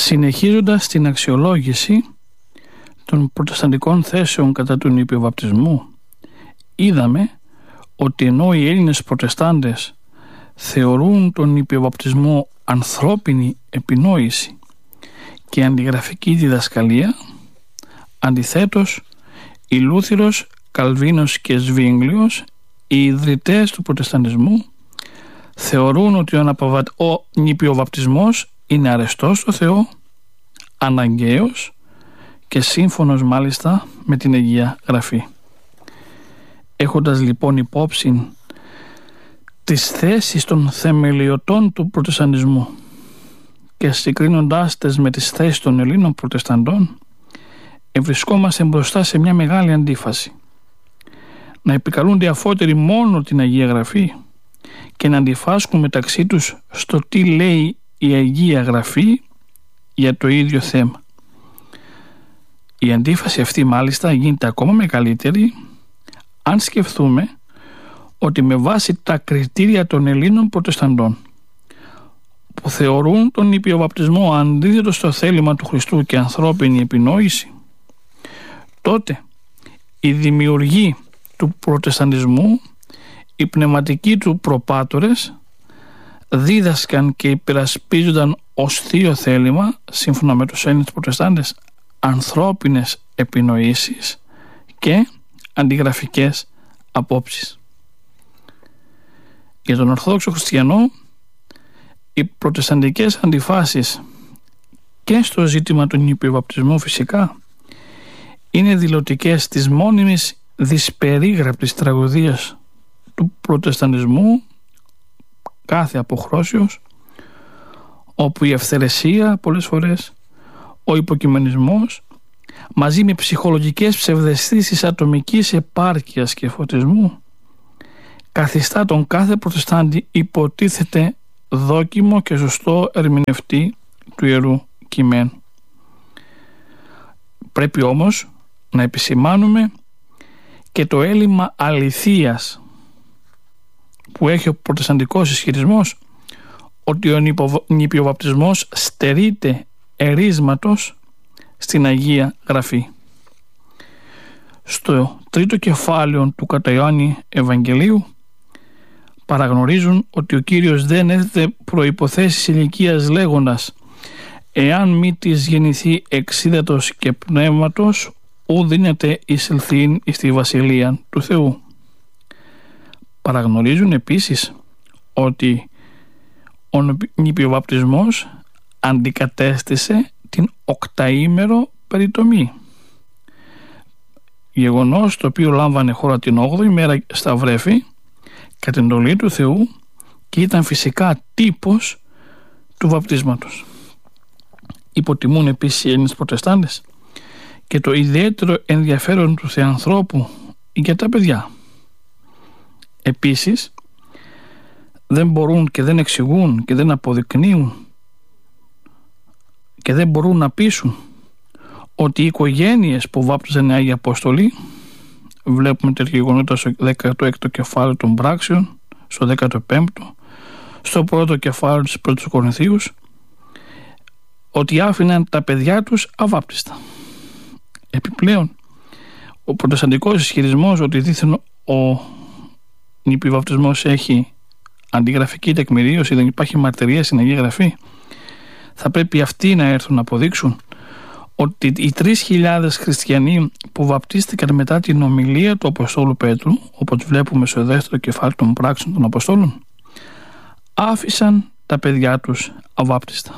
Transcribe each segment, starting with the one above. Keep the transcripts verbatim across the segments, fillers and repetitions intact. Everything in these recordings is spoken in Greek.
Συνεχίζοντας την αξιολόγηση των προτεσταντικών θέσεων κατά του νήπιου βαπτισμού, είδαμε ότι ενώ οι Έλληνες προτεστάντες θεωρούν τον νήπιο βαπτισμό ανθρώπινη επινόηση και αντιγραφική διδασκαλία, αντιθέτως οι Λούθυρος, Καλβίνος και Σβίγγλιος, οι ιδρυτές του προτεσταντισμού, θεωρούν ότι ο, αναπαβα... ο νήπιο βαπτισμός είναι αρεστός στο Θεό, αναγκαίος και σύμφωνος μάλιστα με την Αγία Γραφή. Έχοντας λοιπόν υπόψη τις θέσεις των θεμελιωτών του προτεσταντισμού και συγκρίνοντάς τες με τις θέσεις των Ελλήνων προτεσταντών, ευρισκόμαστε μπροστά σε μια μεγάλη αντίφαση. Να επικαλούνται αφότεροι μόνο την Αγία Γραφή και να αντιφάσκουν μεταξύ τους στο τι λέει η Αγία Γραφή για το ίδιο θέμα. Η αντίφαση αυτή μάλιστα γίνεται ακόμα μεγαλύτερη αν σκεφτούμε ότι με βάση τα κριτήρια των Ελλήνων προτεσταντών, που θεωρούν τον νήπιο βαπτισμό αντίθετο στο θέλημα του Χριστού και ανθρώπινη επινόηση, τότε οι δημιουργοί του προτεσταντισμού, οι πνευματικοί του προπάτορες, δίδασκαν και υπερασπίζονταν ως θείο θέλημα, σύμφωνα με τους Έλληνες προτεστάντες, ανθρώπινες επινοήσεις και αντιγραφικές απόψεις. Για τον Ορθόδοξο Χριστιανό, οι προτεσταντικές αντιφάσεις και στο ζήτημα του νήπιου βαπτισμού φυσικά είναι δηλωτικές της μόνιμης δυσπερίγραπτης τραγωδίας του προτεσταντισμού κάθε αποχρώσεως, όπου η αυθαιρεσία πολλές φορές, ο υποκειμενισμός μαζί με ψυχολογικές ψευδαισθήσεις ατομικής επάρκειας και φωτισμού καθιστά τον κάθε προτεστάντη υποτίθεται δόκιμο και σωστό ερμηνευτή του Ιερού Κειμένου. Πρέπει όμως να επισημάνουμε και το έλλειμμα αληθείας που έχει ο προτεσταντικός ισχυρισμός ότι ο νηπιοβαπτισμός στερείται ερίσματος στην Αγία Γραφή. Στο τρίτο κεφάλαιο του κατά Ιωάννη Ευαγγελίου παραγνωρίζουν ότι ο Κύριος δεν έθετε προϋποθέσεις ηλικίας λέγοντας «Εάν μη της γεννηθεί εξίδατος και πνεύματος, ου δίνεται εισελθήν εις τη Βασιλεία του Θεού». Παραγνωρίζουν επίσης ότι ο νηπιοβαπτισμός αντικατέστησε την οκταήμερο περιτομή, γεγονός το οποίο λάμβανε χώρα την όγδοη μέρα στα Βρέφη κατ' εντολή του Θεού και ήταν φυσικά τύπος του βαπτίσματος. Υποτιμούν επίσης οι Έλληνες προτεστάντες και το ιδιαίτερο ενδιαφέρον του Θεανθρώπου για τα παιδιά. Επίσης δεν μπορούν και δεν εξηγούν και δεν αποδεικνύουν και δεν μπορούν να πείσουν ότι οι οικογένειες που βάπτιζαν οι Άγιοι Απόστολοι, βλέπουμε τέτοια γεγονότα στο δέκατο έκτο κεφάλαιο των πράξεων, στο δέκατο πέμπτο, στο πρώτο κεφάλαιο της πρώτης Κορινθίους, ότι άφηναν τα παιδιά τους αβάπτιστα. Επιπλέον, ο προτεσταντικός ισχυρισμός ότι δήθεν ο νηπιοβαπτισμός έχει αντιγραφική τεκμηρίωση, δεν υπάρχει μαρτυρία στην Αγία Γραφή, θα πρέπει αυτοί να έρθουν να αποδείξουν ότι οι τρεις χιλιάδες χριστιανοί που βαπτίστηκαν μετά την ομιλία του Αποστόλου Πέτρου, όπως βλέπουμε στο δεύτερο κεφάλαιο των πράξεων των Αποστόλων, άφησαν τα παιδιά τους αβάπτιστα.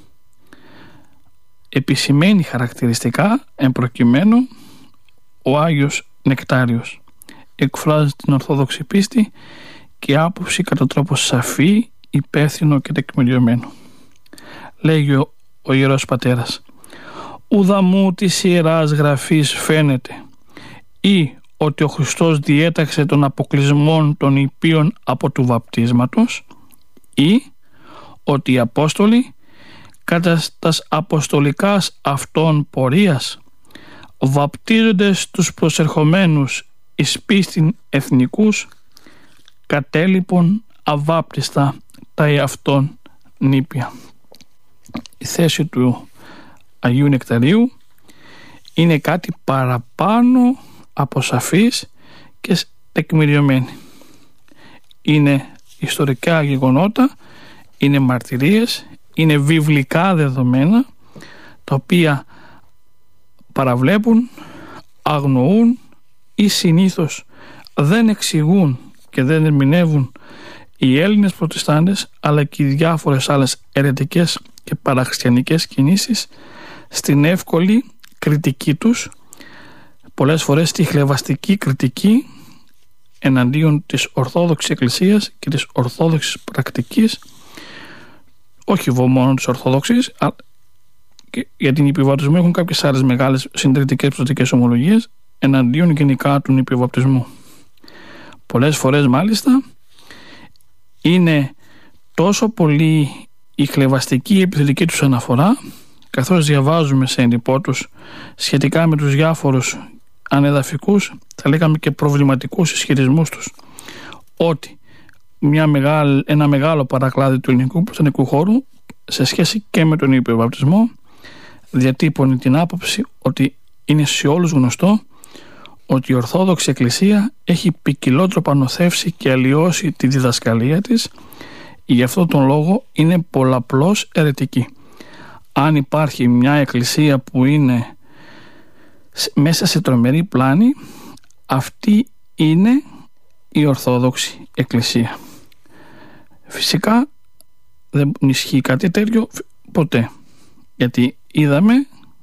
Επισημαίνει χαρακτηριστικά εν προκειμένου ο Άγιος Νεκτάριος, εκφράζει την Ορθόδοξη πίστη και άποψη κατά τρόπο σαφή, υπεύθυνο και τεκμηριωμένο. Λέγει ο, ο Ιερός Πατέρας, ουδαμού της Ιεράς Γραφής φαίνεται ή ότι ο Χριστός διέταξε των αποκλεισμών των υπείων από του βαπτίσματος ή ότι οι Απόστολοι κατά τας αποστολικάς αυτών πορείας βαπτίζονται στους προσερχομένους εις πίστην εθνικούς κατέλειπον αβάπτιστα τα εαυτόν νήπια. Η θέση του Αγίου Νεκταρίου είναι κάτι παραπάνω από σαφής και τεκμηριωμένη. Είναι ιστορικά γεγονότα, είναι μαρτυρίες, είναι βιβλικά δεδομένα τα οποία παραβλέπουν, αγνοούν ή συνήθως δεν εξηγούν και δεν ερμηνεύουν οι Έλληνες προτεστάντες, αλλά και οι διάφορες άλλες αιρετικές και παραχριστιανικές κινήσεις στην εύκολη κριτική τους, πολλές φορές τη χλευαστική κριτική εναντίον της Ορθόδοξης Εκκλησίας και της Ορθόδοξης πρακτικής, όχι μόνο της Ορθόδοξης, αλλά και για την νηπιοβαπτισμό έχουν κάποιες άλλες μεγάλες συντηρητικές πρωτοτικές ομολογίες εναντίον γενικά του νηπιοβαπτισμού. Πολλές φορές μάλιστα είναι τόσο πολύ η χλευαστική επιθετική τους αναφορά, καθώς διαβάζουμε σε έντυπό τους σχετικά με τους διάφορους ανεδαφικούς, θα λέγαμε και προβληματικούς ισχυρισμούς τους, ότι μια μεγάλη, ένα μεγάλο παρακλάδι του ελληνικού προτεσταντικού χώρου σε σχέση και με τον νηπιοβαπτισμό διατύπωνε την άποψη ότι είναι σε όλους γνωστό ότι η Ορθόδοξη Εκκλησία έχει ποικιλότροπα νοθεύσει και αλλοιώσει τη διδασκαλία της, γι' αυτό τον λόγο είναι πολλαπλώς αιρετική. Αν υπάρχει μια εκκλησία που είναι μέσα σε τρομερή πλάνη, αυτή είναι η Ορθόδοξη Εκκλησία. Φυσικά δεν ισχύει κάτι τέτοιο ποτέ, γιατί είδαμε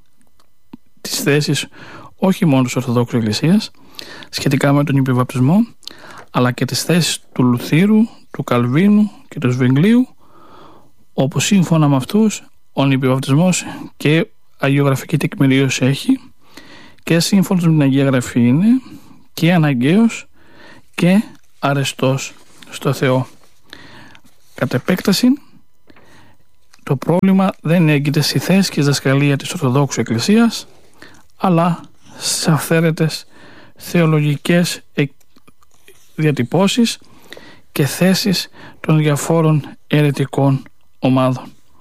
τις θέσεις όχι μόνο της Ορθοδόξου Εκκλησίας σχετικά με τον νηπιοβαπτισμό, αλλά και τις θέσεις του Λουθύρου, του Καλβίνου και του Σβεγγλίου, όπου σύμφωνα με αυτούς ο νηπιοβαπτισμός και αγιογραφική τεκμηρίωση έχει και σύμφωνα με την Αγία Γραφή είναι και αναγκαίος και αρεστός στο Θεό. Κατ' επέκταση, το πρόβλημα δεν έγκυται στη θέση και δασκαλία της Ορθοδόξου Εκκλησίας, αλλά σε αυθαίρετες θεολογικές διατυπώσεις και θέσεις των διαφόρων αιρετικών ομάδων.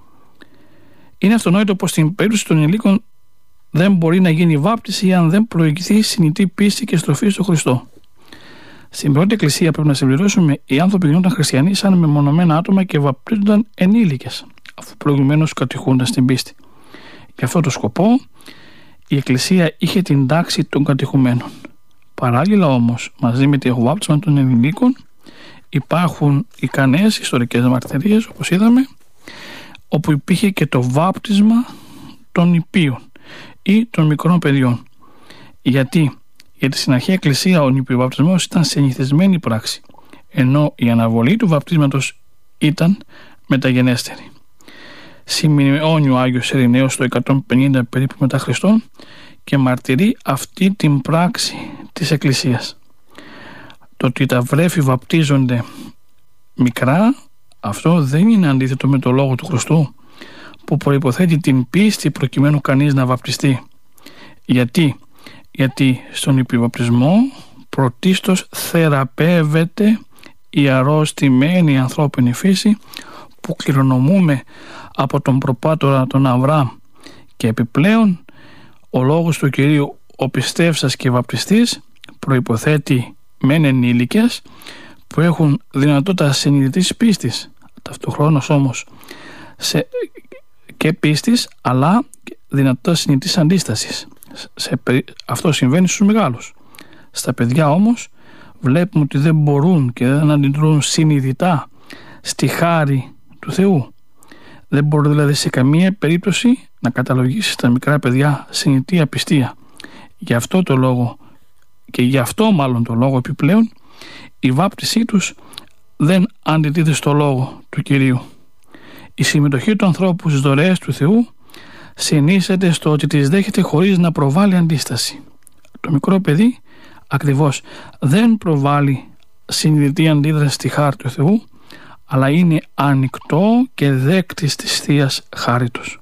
Είναι αυτονόητο πως στην περίπτωση των ενηλίκων δεν μπορεί να γίνει βάπτιση αν δεν προηγηθεί συνητή πίστη και στροφή στο Χριστό. Στην πρώτη εκκλησία, πρέπει να συμπληρώσουμε, οι άνθρωποι γινόταν χριστιανοί σαν μεμονωμένα άτομα και βαπτίζονταν ενήλικες, αφού προηγουμένως κατηχούνταν στην πίστη. Για αυτό το σκοπό η Εκκλησία είχε την τάξη των κατηχουμένων. Παράλληλα όμως, μαζί με το βάπτισμα των ενηλίκων, υπάρχουν ικανές ιστορικές μαρτυρίες, όπως είδαμε, όπου υπήρχε και το βάπτισμα των νηπίων ή των μικρών παιδιών. Γιατί, γιατί στην αρχαία Εκκλησία ο νηπιοβαπτισμός ήταν συνηθισμένη πράξη, ενώ η αναβολή του βαπτίσματος ήταν μεταγενέστερη. Σημειώνει ο Άγιος Ιρηναίος το εκατόν πενήντα περίπου μετά Χριστόν και μαρτυρεί αυτή την πράξη της Εκκλησίας. Το ότι τα βρέφη βαπτίζονται μικρά, αυτό δεν είναι αντίθετο με το λόγο του Χριστού, που προϋποθέτει την πίστη προκειμένου κανείς να βαπτιστεί. Γιατί, γιατί στον νηπιοβαπτισμό πρωτίστως θεραπεύεται η αρρώστημένη ανθρώπινη φύση που κληρονομούμε από τον προπάτορα τον Αβραάμ, και επιπλέον ο λόγος του Κυρίου ο πιστεύσας και βαπτιστής προϋποθέτει μεν ενήλικες που έχουν δυνατότητα συνειδητής πίστης, ταυτοχρόνως όμως σε, και πίστης, αλλά δυνατότητα συνειδητής αντίστασης. Σε, αυτό συμβαίνει στους μεγάλους. Στα παιδιά όμως βλέπουμε ότι δεν μπορούν και δεν αντιδρούν συνειδητά στη χάρη του Θεού. Δεν μπορεί δηλαδή σε καμία περίπτωση να καταλογίσει τα μικρά παιδιά συνειδητή απιστία. Γι' αυτό το λόγο και γι' αυτό μάλλον το λόγο επιπλέον η βάπτισή τους δεν αντιτίθεται στο λόγο του Κυρίου. Η συμμετοχή του ανθρώπου στις δωρεές του Θεού συνίσταται στο ότι τις δέχεται χωρίς να προβάλλει αντίσταση. Το μικρό παιδί ακριβώς δεν προβάλλει συνειδητή αντίδραση στη χάρη του Θεού, αλλά είναι ανοιχτό και δέκτης της Θείας χάριτος.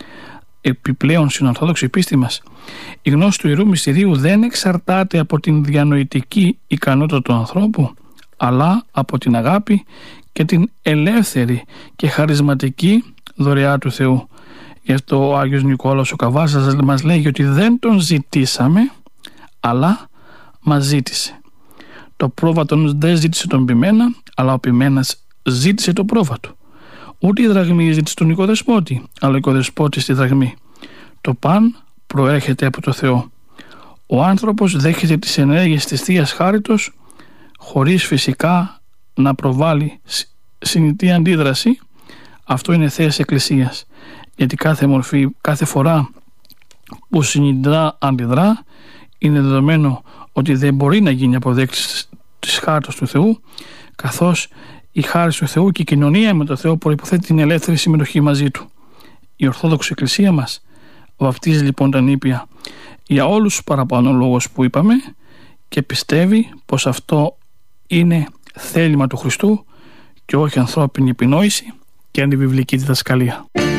Επιπλέον στην Ορθόδοξη πίστη μας, η γνώση του Ιερού Μυστηρίου δεν εξαρτάται από την διανοητική ικανότητα του ανθρώπου, αλλά από την αγάπη και την ελεύθερη και χαρισματική δωρεά του Θεού. Γι' αυτό ο Άγιος Νικόλαος ο Καβάσας μας λέγει ότι δεν τον ζητήσαμε, αλλά μας ζήτησε. Το πρόβατον δεν ζήτησε τον ποιμένα, αλλά ο ποιμένας ζήτησε το πρόβατο. Ούτε η δραγμή ζήτησε τον οικοδεσπότη, αλλά ο οικοδεσπότης τη δραγμή. Το παν προέρχεται από το Θεό. Ο άνθρωπος δέχεται τις ενέργειες της Θείας Χάριτος χωρίς φυσικά να προβάλλει συνητή αντίδραση. Αυτό είναι θέση Εκκλησίας, γιατί κάθε μορφή, κάθε φορά που συνειδητά αντιδρά, είναι δεδομένο ότι δεν μπορεί να γίνει αποδέκτης της χάριτος του Θεού, καθώς η χάρις του Θεού και η κοινωνία με το Θεό προϋποθέτει την ελεύθερη συμμετοχή μαζί του. Η Ορθόδοξη Εκκλησία μας βαπτίζει λοιπόν τα νήπια για όλους τους παραπάνω λόγους που είπαμε και πιστεύει πως αυτό είναι θέλημα του Χριστού και όχι ανθρώπινη επινόηση και αντιβιβλική διδασκαλία.